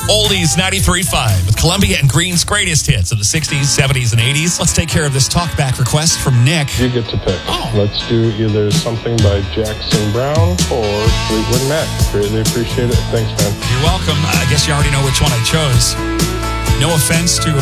Oldies 93.5 with Columbia and Green's greatest hits of the 60s, 70s, and 80s. Let's take care of this talkback request from Nick. You get to pick. Oh. Let's do either Something by Jackson Brown or Fleetwood Mac. Greatly appreciate it. Thanks, man. You're welcome. I guess you already know which one I chose. No offense to